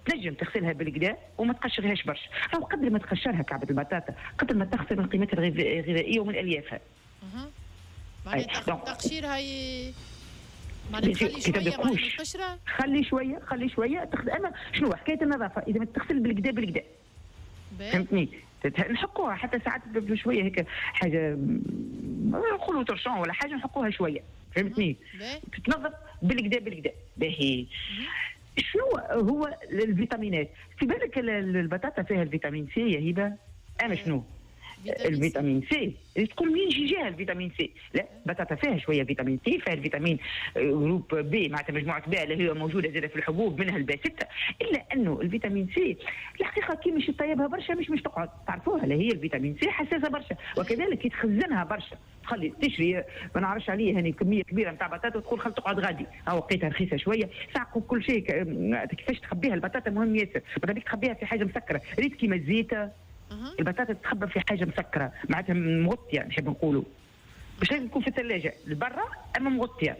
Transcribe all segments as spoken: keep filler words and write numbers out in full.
تنجم تغسلها بالكدا وما تقشرهاش برشا، او قدر ما تقشرها كعبه البطاطا قدر ما تخسر من قيمتها الغذائيه ومن اليافها. اها معناتها تقشيرها ي... معناتها تخلي شويه مع القشره، خلي شويه خلي شويه تخ... اما شنو حكايه النظافه اذا ما تغسل بالكدا بالكدا فهمتني، نحكوها حتى ساعات بشويه هيك حاجه نقولوا ترشون ولا حاجه نحكوها شويه فهمتني، تتنظف بالكدا بالكدا. باهي شنو هو الفيتامينات؟ في بالك البطاطا فيها الفيتامين سي يا هبه؟ انا شنو؟ الفيتامين سي تقول مين يجي جاها الفيتامين سي؟ لا البطاطا فيها شويه فيتامين سي، فيها الفيتامين جروب بي معناتها مجموعه بي اللي هي موجوده زاده في الحبوب منها البي ستة، الا انه الفيتامين سي الحقيقه كي مش تطيبها برشا مش مش تقعد تعرفوها اللي هي الفيتامين سي حساسه برشا، وكذلك كي تخزنها برشا تخلي تشري ما نعرفش عليه هني كميه كبيره نتاع بطاطا وتقول خل تقعد غادي او لقيتها رخيصه شويه ساعقوا كل شيء كيفاش تخبيها البطاطا مهم ياسر، ماذا بيك تخبيها في حاجه مسكره ريت كيما الزيت البطاطا تتخبى في حاجه مسكره معناتها مغطيه نحب نقولوا باش لازم تكون في الثلاجه لبرا اما مغطيه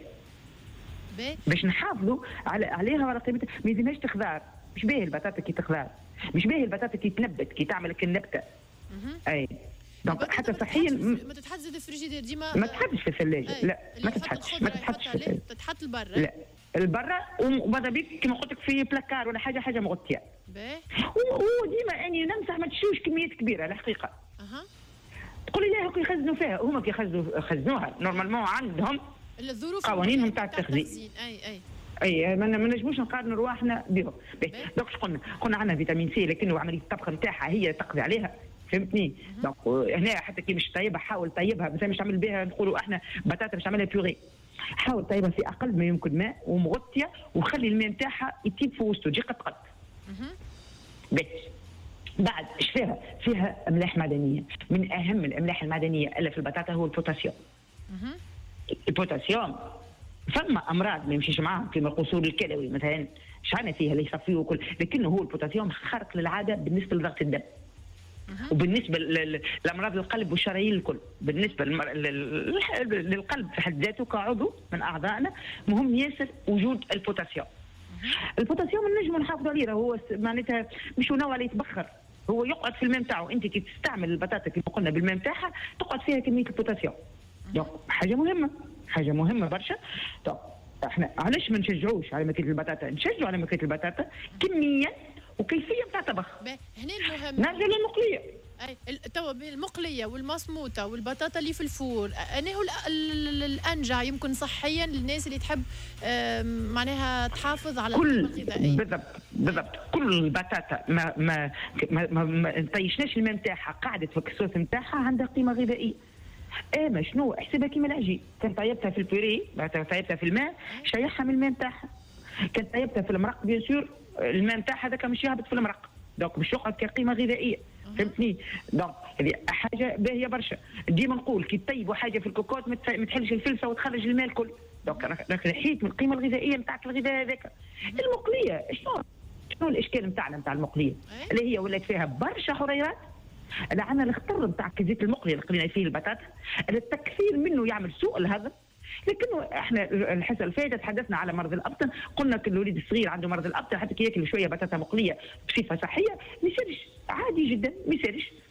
باش نحافظوا على عليها وعلى قيمتها. ما يلزمهاش تخضار، مش باهي البطاطا كي تخضار، مش باهي البطاطا كي تنبت كي تعمل النبته. اي دونك حتى صحيا ما تتحطش في الفريجيدير ديما، ما تتحطش في الثلاجه لا ما تتحطش ما تتحطش تتحط لبرا لا البرا وماذا بيك كما قلت لك في بلاكار ولا حاجه حاجه مغطيه. باهي وديما يعني ننصح ما تشوش كميات كبيره الحقيقه. اها تقولي لا هوك يخزنوا فيها، هما كي يخزنوا خزنوها نورمالمون عندهم الظروف قوانينهم تاع التخزين. اي اي اي ما نجموش نقارنوا رواحنا بهم. دونك قلنا قلنا عندنا فيتامين سي لكنه عمليه الطبخ نتاعها هي تقضي عليها فهمتني. دونك هنا حتى كي مش طيبها حاول طيبها مثلا مش تعمل بها نقولوا احنا بطاطا مش تعملها بيوري، حاول طيبها في اقل ما يمكن ماء ومغطيه وخلي الماء نتاعها يطيب في وسطه تجي قد قد. بس بعد ايش فيها؟ فيها املاح معدنيه، من اهم الاملاح المعدنيه الا في البطاطا هو البوتاسيوم. البوتاسيوم فما امراض ما يمشيش معاهم كما القصور الكلوي مثلا شعنا فيها اللي يصفيه وكل، لكنه هو البوتاسيوم خارق للعاده بالنسبه لضغط الدم وبالنسبه لامراض القلب والشرايين الكل، بالنسبه للقلب في حد ذاته كعضو من اعضائنا مهم ياسر وجود البوتاسيوم. البوتاسيوم نجموا نحافظوا عليه، هو معناتها مش نوع اللي يتبخر، هو يقعد في الماء نتاعو، انت كي تستعمل البطاطا كما قلنا بالماء نتاعها تقعد فيها كميه البوتاسيوم. دونك حاجه مهمه حاجه مهمه برشا. دونك احنا علاش ما نشجعوش على ماكله البطاطا؟ نشجعوا على ماكله البطاطا كميا وكيفيه نتاع طبخ. هنا المهم نرجع للمقليه. اي توا المقليه والمصموطه والبطاطا اللي في الفور انا هو الانجع يمكن صحيا للناس اللي تحب معناها تحافظ على كل القيمه الغذائيه. بالضبط بالضبط كل البطاطا ما ما ما, ما, ما نطيشناش الماء نتاعها قعدت في الكسوس نتاعها عندها قيمه غذائيه. اما شنو احسبها كيما العجين، كان طيبتها في البوري طيبتها في الماء شيحها من الماء نتاعها، كان طيبتها في المرق بيان سور الماء نتاعها هذاك مش يهبط في المرق دونك باش يقعد كقيمه غذائيه فهمتني. دونك هذه حاجه باهيه برشا. ديما نقول كي تطيبوا حاجه في الكوكوت ما تحلش الفلسه وتخرج الماء الكل، دونك راك نحيت من القيمه الغذائيه نتاعك الغذاء هذاك. المقليه شنو شنو الاشكال نتاعنا نتاع المقليه اللي هي ولات فيها برشا حريرات. انا عندنا الخطر نتاع زيت المقلي اللي قلنا فيه البطاطا التكثير منه يعمل سوء الهضم، لكنه احنا الحصه اللي فاتت تحدثنا على مرض الابطن، قلنا كل الوليد الصغير عنده مرض الابطن حتى كي ياكل شويه بطاطا مقليه بصفه صحيه ما يسالش عادي جدا ما يسالش